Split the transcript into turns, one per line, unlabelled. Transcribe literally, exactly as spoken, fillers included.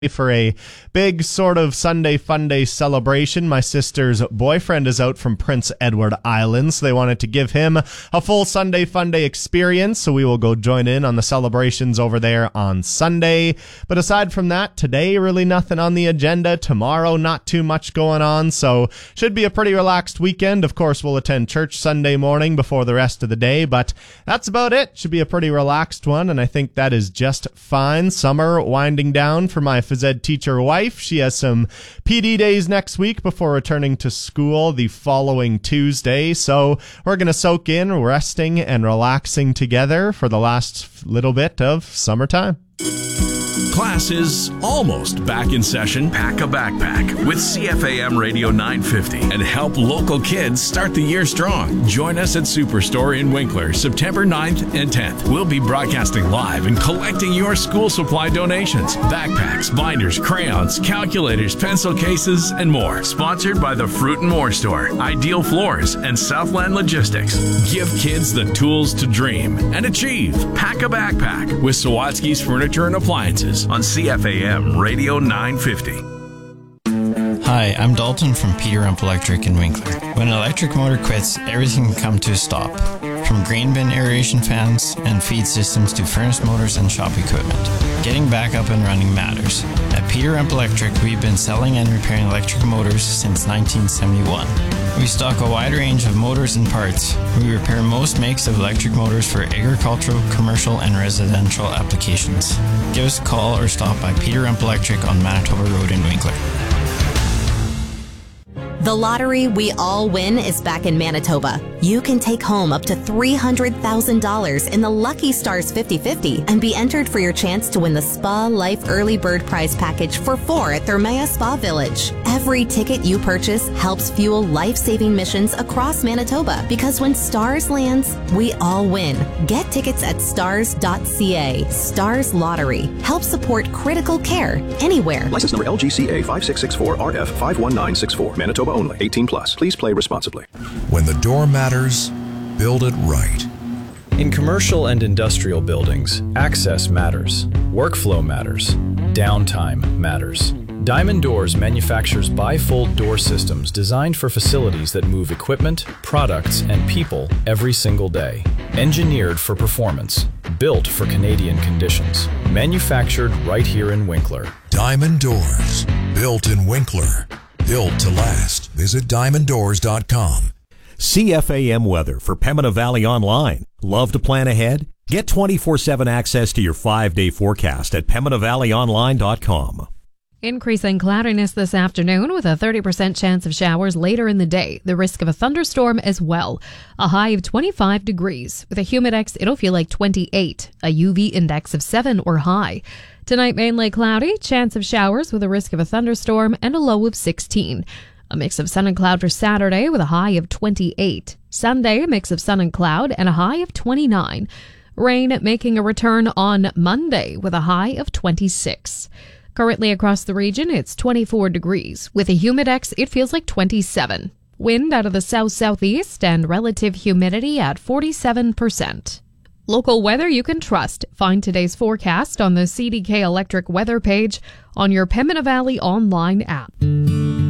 for a big sort of Sunday Fun Day celebration. My sister's boyfriend is out from Prince Edward Island, so they wanted to give him a full Sunday Fun Day experience, so we will go join in on the celebrations over there on Sunday. But aside from that, today really nothing on the agenda. Tomorrow, not too much going on, so should be a pretty relaxed weekend. Of course, we'll attend church Sunday morning before the rest of the day, but that's about it. Should be a pretty relaxed one, and I think that is just fine. Summer winding down for my phys ed teacher wife. She has some P D days next week before returning to school the following Tuesday. So we're going to soak in resting and relaxing together for the last little bit of summertime.
Class is almost back in session. Pack a backpack with C F A M Radio nine fifty and help local kids start the year strong. Join us at Superstore in Winkler September ninth and tenth. We'll be broadcasting live and collecting your school supply donations. Backpacks, binders, crayons, calculators, pencil cases, and more. Sponsored by the Fruit and More Store, Ideal Floors, and Southland Logistics. Give kids the tools to dream and achieve. Pack a backpack with Sawatsky's Furniture and Appliances on C F A M Radio nine fifty.
Hi, I'm Dalton from Peter Rump Electric in Winkler. When an electric motor quits, everything can come to a stop. From grain bin aeration fans and feed systems to furnace motors and shop equipment. Getting back up and running matters. At Peter Rump Electric, we've been selling and repairing electric motors since nineteen seventy-one. We stock a wide range of motors and parts. We repair most makes of electric motors for agricultural, commercial, and residential applications. Give us a call or stop by Peter Rump Electric on Manitoba Road in Winkler.
The lottery we all win is back in Manitoba. You can take home up to three hundred thousand dollars in the Lucky Stars fifty fifty and be entered for your chance to win the Spa Life Early Bird Prize Package for four at Thermea Spa Village. Every ticket you purchase helps fuel life-saving missions across Manitoba, because when Stars lands, we all win. Get tickets at stars dot c a. Stars Lottery. Help support critical care anywhere.
License number L G C A five six six four R F five one nine six four. Manitoba only. eighteen plus. Please play responsibly.
When the door matters, build it right.
In commercial and industrial buildings, access matters, workflow matters, downtime matters. Diamond Doors manufactures bifold door systems designed for facilities that move equipment, products, and people every single day. Engineered for performance, built for Canadian conditions. Manufactured right here in Winkler.
Diamond Doors, built in Winkler. Built to last. Visit diamond doors dot com.
C F A M weather for Pembina Valley Online. Love to plan ahead? Get twenty-four seven access to your five-day forecast at pembina valley online dot com.
Increasing cloudiness this afternoon with a thirty percent chance of showers later in the day. The risk of a thunderstorm as well. A high of twenty-five degrees. With a humidex, it'll feel like twenty-eight. A U V index of seven or high. Tonight, mainly cloudy. Chance of showers with a risk of a thunderstorm and a low of sixteen. A mix of sun and cloud for Saturday with a high of twenty-eight. Sunday, a mix of sun and cloud and a high of twenty-nine. Rain making a return on Monday with a high of twenty-six. Currently across the region, it's twenty-four degrees. With a humidex, it feels like twenty-seven. Wind out of the south-southeast and relative humidity at forty-seven percent. Local weather you can trust. Find today's forecast on the C D K Electric weather page on your Pembina Valley online app.